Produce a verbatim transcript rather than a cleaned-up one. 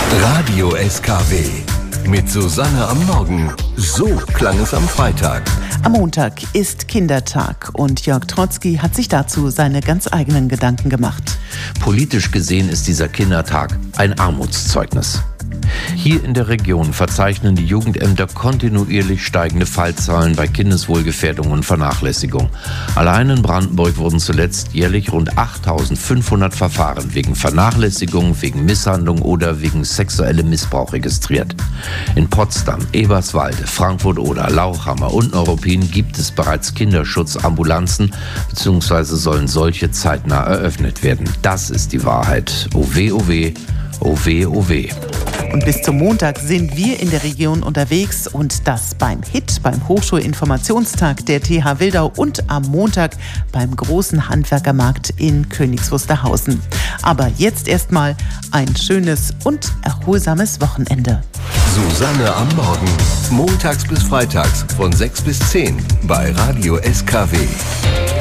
Radio S K W mit Susanne am Morgen. So klang es am Freitag. Am Montag ist Kindertag und Jörg Trotzki hat sich dazu seine ganz eigenen Gedanken gemacht. Politisch gesehen ist dieser Kindertag ein Armutszeugnis. Hier in der Region verzeichnen die Jugendämter kontinuierlich steigende Fallzahlen bei Kindeswohlgefährdung und Vernachlässigung. Allein in Brandenburg wurden zuletzt jährlich rund achttausendfünfhundert Verfahren wegen Vernachlässigung, wegen Misshandlung oder wegen sexuellem Missbrauch registriert. In Potsdam, Eberswalde, Frankfurt-Oder, Lauchhammer und Neuruppin gibt es bereits Kinderschutzambulanzen bzw. sollen solche zeitnah eröffnet werden. Das ist die Wahrheit. Oh weh, oh weh, oh weh, oh weh. Und bis zum Montag sind wir in der Region unterwegs und das beim H I T, beim Hochschulinformationstag der T H Wildau und am Montag beim großen Handwerkermarkt in Königs Wusterhausen. Aber jetzt erstmal ein schönes und erholsames Wochenende. Susanne am Morgen. Montags bis freitags von sechs bis zehn bei Radio S K W.